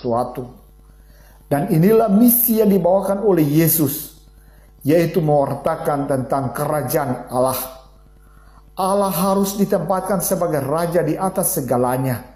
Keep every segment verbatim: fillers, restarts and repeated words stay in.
sesuatu. Dan inilah misi yang dibawakan oleh Yesus, yaitu mewartakan tentang kerajaan Allah. Allah harus ditempatkan sebagai raja di atas segalanya.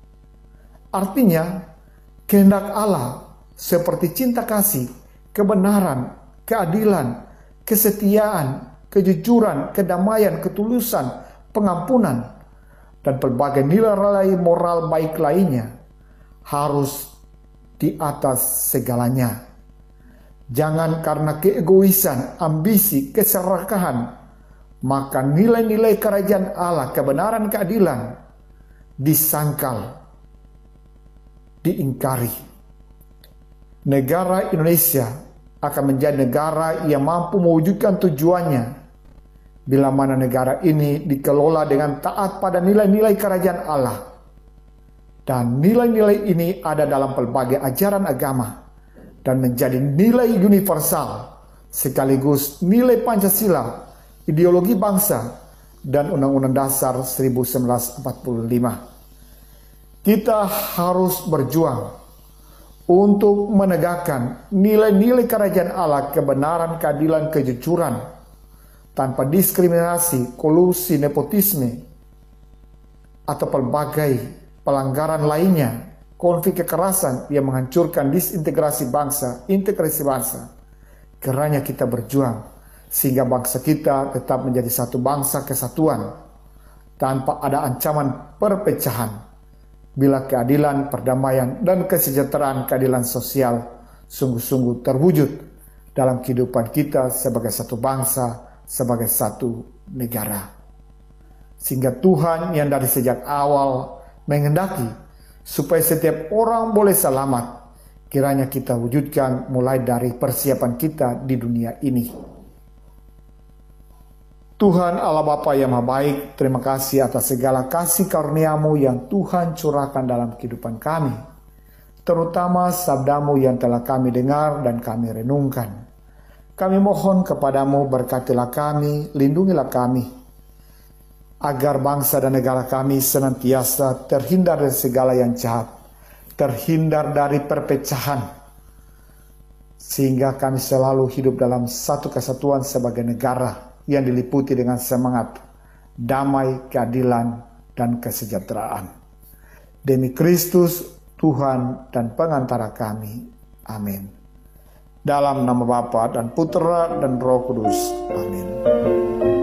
Artinya, kehendak Allah seperti cinta kasih, kebenaran, keadilan, kesetiaan, kejujuran, kedamaian, ketulusan, pengampunan, dan berbagai nilai-nilai moral baik lainnya harus di atas segalanya. Jangan karena keegoisan, ambisi, keserakahan, maka nilai-nilai kerajaan Allah, kebenaran, keadilan disangkal, diingkari. Negara Indonesia akan menjadi negara yang mampu mewujudkan tujuannya bila mana negara ini dikelola dengan taat pada nilai-nilai kerajaan Allah. Dan nilai-nilai ini ada dalam pelbagai ajaran agama dan menjadi nilai universal sekaligus nilai Pancasila, ideologi bangsa, dan Undang-Undang Dasar seribu sembilan ratus empat puluh lima. Kita harus berjuang untuk menegakkan nilai-nilai kerajaan Allah, kebenaran, keadilan, kejujuran, tanpa diskriminasi, kolusi, nepotisme, atau pelbagai pelanggaran lainnya, konflik kekerasan yang menghancurkan disintegrasi bangsa, integrasi bangsa. Kiranya kita berjuang sehingga bangsa kita tetap menjadi satu bangsa kesatuan tanpa ada ancaman perpecahan. Bila keadilan, perdamaian, dan kesejahteraan keadilan sosial sungguh-sungguh terwujud dalam kehidupan kita sebagai satu bangsa, sebagai satu negara. Sehingga Tuhan yang dari sejak awal menghendaki supaya setiap orang boleh selamat, kiranya kita wujudkan mulai dari persiapan kita di dunia ini. Tuhan Allah Bapa yang Maha Baik, terima kasih atas segala kasih karunia-Mu yang Tuhan curahkan dalam kehidupan kami, terutama sabda-Mu yang telah kami dengar dan kami renungkan. Kami mohon kepadamu, berkatilah kami, lindungilah kami, agar bangsa dan negara kami senantiasa terhindar dari segala yang jahat, terhindar dari perpecahan, sehingga kami selalu hidup dalam satu kesatuan sebagai negara yang diliputi dengan semangat damai, keadilan, dan kesejahteraan. Demi Kristus, Tuhan dan pengantara kami. Amin. Dalam nama Bapa dan Putera dan Roh Kudus. Amin.